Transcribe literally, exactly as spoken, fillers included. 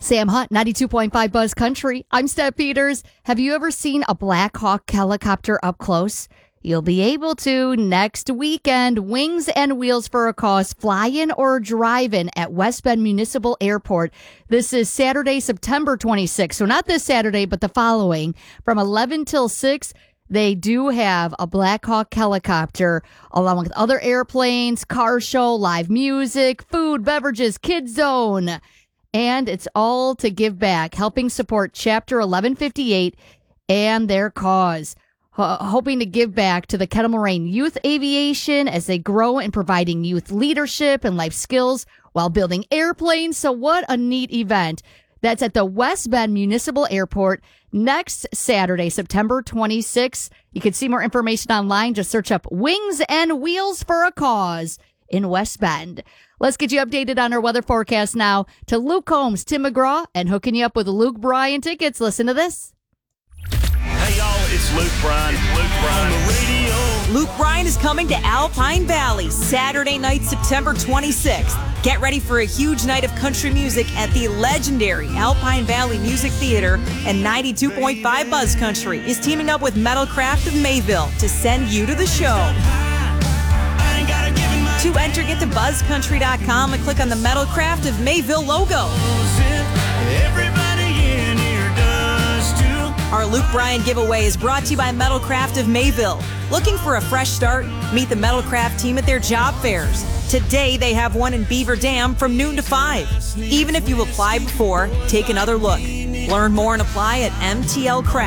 Sam Hunt, ninety-two point five Buzz Country. I'm Steph Peters. Have you ever seen a Black Hawk helicopter up close? You'll be able to next weekend. Wings and Wheels for a Cause, fly-in or drive-in at West Bend Municipal Airport. This is Saturday, September twenty-sixth. So not this Saturday, but the following. From eleven till six, they do have a Black Hawk helicopter along with other airplanes, car show, live music, food, beverages, kids zone. And it's all to give back, helping support Chapter eleven fifty-eight and their cause. H- hoping to give back to the Kettle Moraine Youth Aviation as they grow in providing youth leadership and life skills while building airplanes. So what a neat event. That's at the West Bend Municipal Airport next Saturday, September twenty-sixth. You can see more information online. Just search up Wings and Wheels for a Cause in West Bend. Let's get you updated on our weather forecast now to Luke Combs, Tim McGraw, and hooking you up with Luke Bryan tickets. Listen to this. Hey, y'all, it's Luke Bryan. Luke Bryan. On the radio. Luke Bryan is coming to Alpine Valley Saturday night, September twenty-sixth. Get ready for a huge night of country music at the legendary Alpine Valley Music Theater, and ninety-two point five Buzz Country is teaming up with Metalcraft of Mayville to send you to the show. To enter, get to buzz country dot com and click on the Metalcraft of Mayville logo. Our Luke Bryan giveaway is brought to you by Metalcraft of Mayville. Looking for a fresh start? Meet the Metalcraft team at their job fairs. Today, they have one in Beaver Dam from noon to five. Even if you applied before, take another look. Learn more and apply at M T L Craft.